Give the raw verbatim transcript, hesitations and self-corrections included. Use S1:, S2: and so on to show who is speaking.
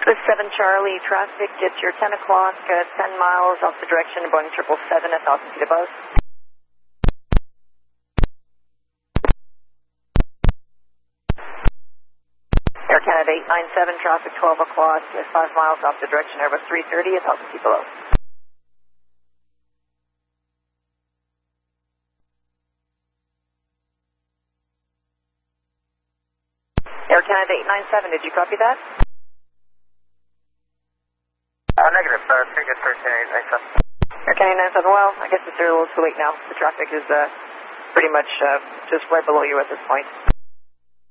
S1: With seven Charlie traffic, it's your ten o'clock, uh, ten miles off the direction of Boeing triple seven at one thousand feet above. Air Canada eight nine seven, traffic twelve o'clock, uh, five miles off the direction Airbus three thirty at one thousand feet below. Air Canada eight nine seven, did you copy that?
S2: Uh, negative, uh, pretty good for Air Canada eight nine seven.
S1: Air Canada eight nine seven, well, I guess it's a little too late now. The traffic is uh, pretty much uh, just right below you at this point.